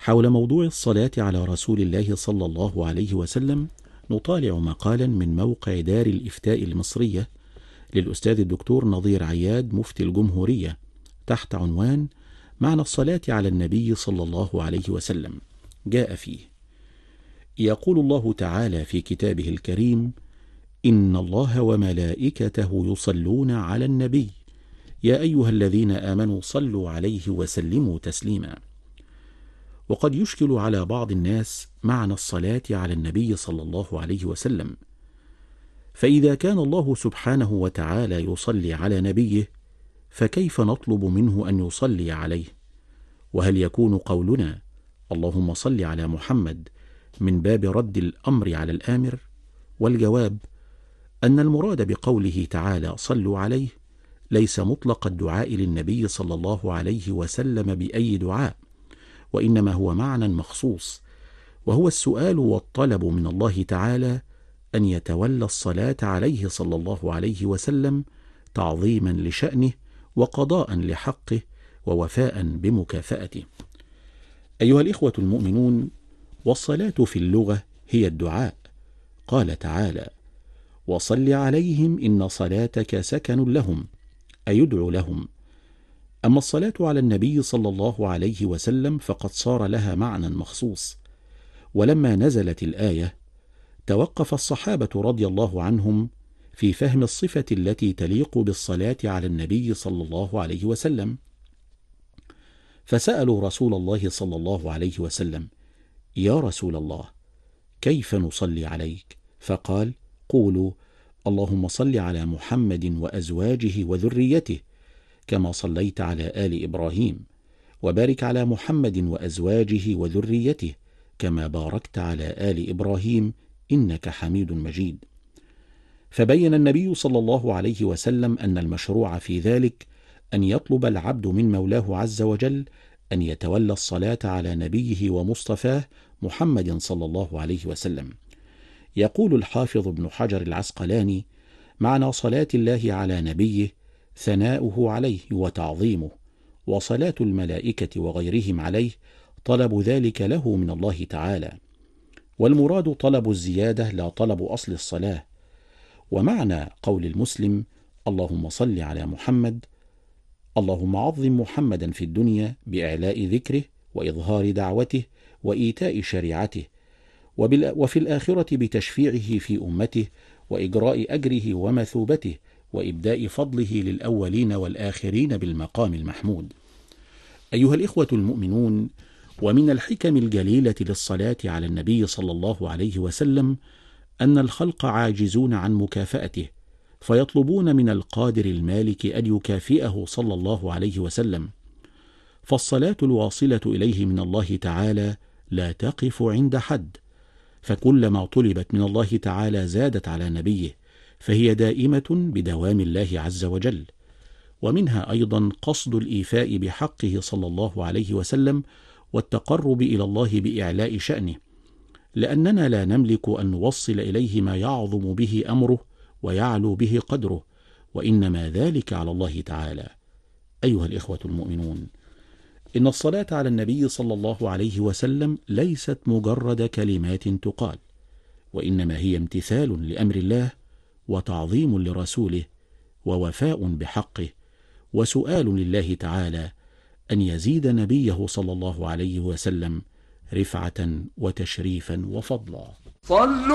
حول موضوع الصلاة على رسول الله صلى الله عليه وسلم نطالع مقالا من موقع دار الإفتاء المصرية للأستاذ الدكتور نظير عياد مفتي الجمهورية تحت عنوان معنى الصلاة على النبي صلى الله عليه وسلم. جاء فيه: يقول الله تعالى في كتابه الكريم: إن الله وملائكته يصلون على النبي يا أيها الذين آمنوا صلوا عليه وسلموا تسليما. وقد يشكل على بعض الناس معنى الصلاة على النبي صلى الله عليه وسلم، فإذا كان الله سبحانه وتعالى يصلي على نبيه فكيف نطلب منه أن يصلي عليه؟ وهل يكون قولنا اللهم صل على محمد من باب رد الأمر على الآمر؟ والجواب أن المراد بقوله تعالى صلوا عليه ليس مطلق الدعاء للنبي صلى الله عليه وسلم بأي دعاء، وإنما هو معنى مخصوص، وهو السؤال والطلب من الله تعالى أن يتولى الصلاة عليه صلى الله عليه وسلم تعظيما لشأنه وقضاء لحقه ووفاء بمكافأته. أيها الإخوة المؤمنون، والصلاة في اللغة هي الدعاء. قال تعالى: وصل عليهم إن صلاتك سكن لهم، أي يدعو لهم. أما الصلاة على النبي صلى الله عليه وسلم فقد صار لها معنى مخصوص، ولما نزلت الآية توقف الصحابة رضي الله عنهم في فهم الصفة التي تليق بالصلاة على النبي صلى الله عليه وسلم، فسألوا رسول الله صلى الله عليه وسلم: يا رسول الله، كيف نصلي عليك؟ فقال: قولوا اللهم صل على محمد وأزواجه وذريته كما صليت على آل إبراهيم، وبارك على محمد وأزواجه وذريته كما باركت على آل إبراهيم إنك حميد مجيد. فبين النبي صلى الله عليه وسلم أن المشروع في ذلك أن يطلب العبد من مولاه عز وجل أن يتولى الصلاة على نبيه ومصطفاه محمد صلى الله عليه وسلم. يقول الحافظ ابن حجر العسقلاني: معنى صلاة الله على نبيه ثناؤه عليه وتعظيمه، وصلاة الملائكة وغيرهم عليه طلب ذلك له من الله تعالى، والمراد طلب الزيادة لا طلب أصل الصلاة. ومعنى قول المسلم اللهم صل على محمد: اللهم عظم محمدا في الدنيا بإعلاء ذكره وإظهار دعوته وإيتاء شريعته، وفي الآخرة بتشفيعه في أمته وإجراء أجره ومثوبته وإبداء فضله للأولين والآخرين بالمقام المحمود. أيها الإخوة المؤمنون، ومن الحكم الجليلة للصلاة على النبي صلى الله عليه وسلم أن الخلق عاجزون عن مكافأته، فيطلبون من القادر المالك أن يكافئه صلى الله عليه وسلم، فالصلاة الواصلة إليه من الله تعالى لا تقف عند حد، فكلما طلبت من الله تعالى زادت على نبيه، فهي دائمة بدوام الله عز وجل. ومنها أيضا قصد الإيفاء بحقه صلى الله عليه وسلم والتقرب إلى الله بإعلاء شأنه، لأننا لا نملك أن نوصل إليه ما يعظم به أمره ويعلو به قدره، وإنما ذلك على الله تعالى. أيها الإخوة المؤمنون، إن الصلاة على النبي صلى الله عليه وسلم ليست مجرد كلمات تقال، وإنما هي امتثال لأمر الله وتعظيم لرسوله ووفاء بحقه وسؤال لله تعالى أن يزيد نبيه صلى الله عليه وسلم رفعة وتشريفا وفضلا. صلوا